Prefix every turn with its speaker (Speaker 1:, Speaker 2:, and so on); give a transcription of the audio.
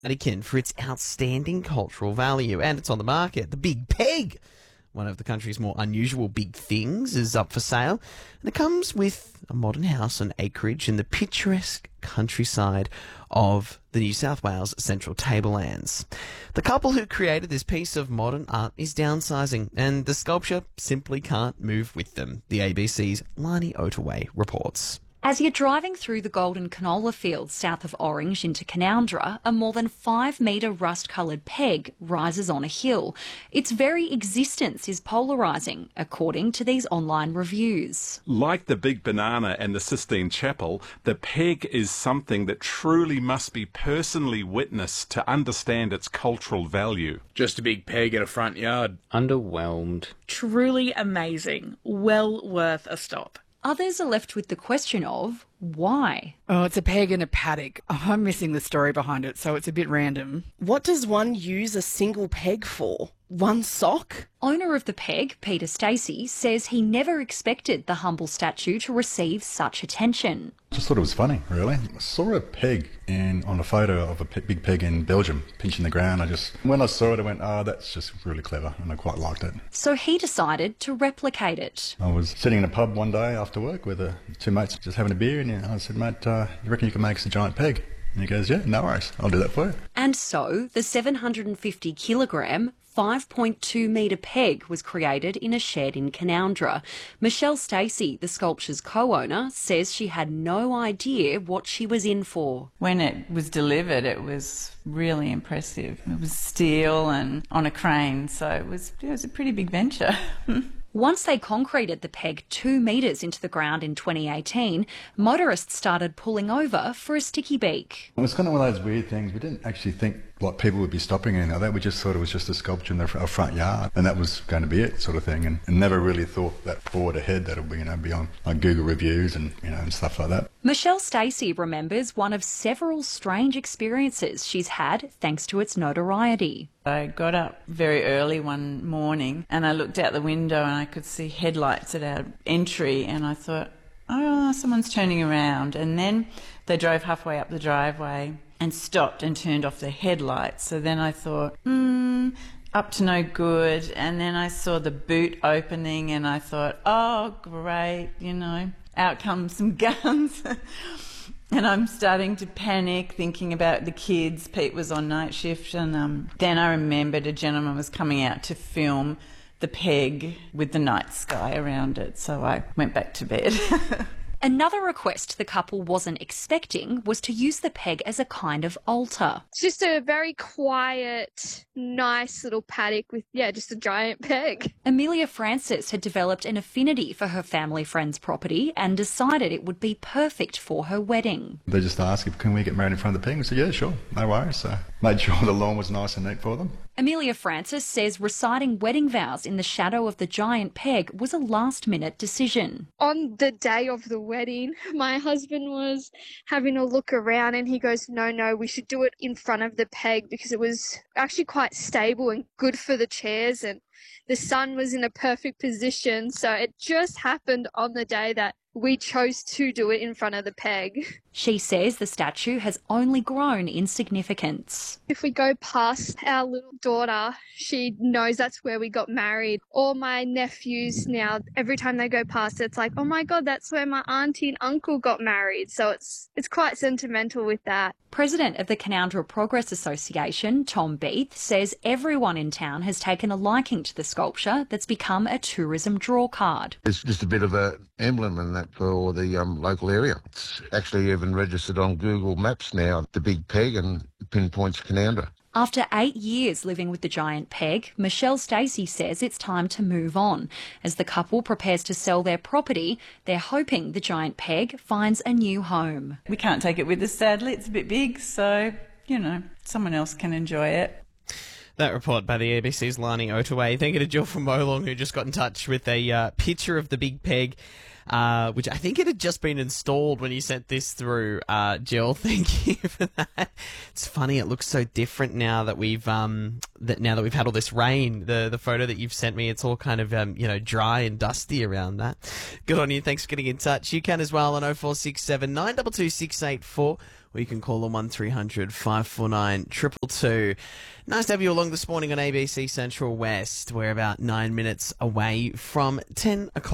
Speaker 1: Vatican for its outstanding cultural value, and it's on the market. The Big Peg, one of the country's more unusual big things, is up for sale, and it comes with a modern house on acreage in the picturesque countryside of the New South Wales Central Tablelands. The couple who created this piece of modern art is downsizing, and the sculpture simply can't move with them, the ABC's Lani Otaway reports.
Speaker 2: As you're driving through the golden canola fields south of Orange into Canoundra, a more than 5-metre rust-coloured peg rises on a hill. Its very existence is polarising, according to these online reviews.
Speaker 3: Like the Big Banana and the Sistine Chapel, the peg is something that truly must be personally witnessed to understand its cultural value.
Speaker 4: Just a big peg in a front yard.
Speaker 5: Underwhelmed.
Speaker 6: Truly amazing. Well worth a stop.
Speaker 2: Others are left with the question of why.
Speaker 7: Oh, it's a peg in a paddock. Oh, I'm missing the story behind it, so it's a bit random.
Speaker 8: What does one use a single peg for? One sock?
Speaker 2: Owner of the peg, Peter Stacey, says he never expected the humble statue to receive such attention.
Speaker 9: Just thought it was funny, really. I saw a peg on a photo of a big peg in Belgium, pinching the ground. When I saw it, I went, oh, that's just really clever, and I quite liked it.
Speaker 2: So he decided to replicate it.
Speaker 9: I was sitting in a pub one day after work with two mates just having a beer, and I said, mate, you reckon you can make us a giant peg? And he goes, yeah, no worries, I'll do that for you.
Speaker 2: And so the 750 kilogram 5.2 metre peg was created in a shed in Canoundra. Michelle Stacey, the sculpture's co-owner, says she had no idea what she was in for.
Speaker 10: When it was delivered, it was really impressive. It was steel and on a crane, so it was a pretty big venture.
Speaker 2: Once they concreted the peg 2 metres into the ground in 2018, motorists started pulling over for a sticky beak.
Speaker 9: It was kind of one of those weird things. We didn't actually think like people would be stopping anything like that. We just thought it was just a sculpture in our front yard, and that was going to be it, sort of thing. And never really thought that forward ahead that it'll be, be on like Google reviews and and stuff like that.
Speaker 2: Michelle Stacey remembers one of several strange experiences she's had thanks to its notoriety.
Speaker 10: I got up very early one morning and I looked out the window and I could see headlights at our entry, and I thought, oh, someone's turning around. And then they drove halfway up the driveway and stopped and turned off their headlights. So then I thought, up to no good. And then I saw the boot opening and I thought, oh, great, out comes some guns. And I'm starting to panic, thinking about the kids. Pete was on night shift, and then I remembered a gentleman was coming out to film the peg with the night sky around it, so I went back to bed.
Speaker 2: Another request the couple wasn't expecting was to use the peg as a kind of altar.
Speaker 11: It's just a very quiet, nice little paddock with, just a giant peg.
Speaker 2: Amelia Francis had developed an affinity for her family friend's property and decided it would be perfect for her wedding.
Speaker 9: They just asked, can we get married in front of the peg? We said, yeah, sure, no worries. So made sure the lawn was nice and neat for them.
Speaker 2: Amelia Francis says reciting wedding vows in the shadow of the giant peg was a last-minute decision.
Speaker 11: On the day of the wedding, my husband was having a look around and he goes, no, we should do it in front of the peg because it was actually quite stable and good for the chairs, and the sun was in a perfect position. So it just happened on the day that we chose to do it in front of the peg.
Speaker 2: She says the statue has only grown in significance.
Speaker 11: If we go past our little daughter, she knows that's where we got married. All my nephews now, every time they go past, it's like, oh my God, that's where my auntie and uncle got married. So it's quite sentimental with that.
Speaker 2: President of the Canoundra Progress Association, Tom Beath, says everyone in town has taken a liking to the sculpture that's become a tourism drawcard.
Speaker 12: It's just a bit of an emblem in that for the local area. It's actually even registered on Google Maps now, the big peg, and pinpoints Canoundra.
Speaker 2: After 8 years living with the giant peg, Michelle Stacey says it's time to move on. As the couple prepares to sell their property, they're hoping the giant peg finds a new home.
Speaker 10: We can't take it with us, sadly. It's a bit big, so, someone else can enjoy it.
Speaker 1: That report by the ABC's Lani Otaway. Thank you to Jill from Molong, who just got in touch with a picture of the big peg, which I think it had just been installed when you sent this through, Jill. Thank you for that. It's funny, it looks so different now that we've had all this rain. The photo that you've sent me, it's all kind of dry and dusty around that. Good on you. Thanks for getting in touch. You can as well on 0467 922 684. or you can call on 1300 549 222. Nice to have you along this morning on ABC Central West. We're about 9 minutes away from 10 o'clock.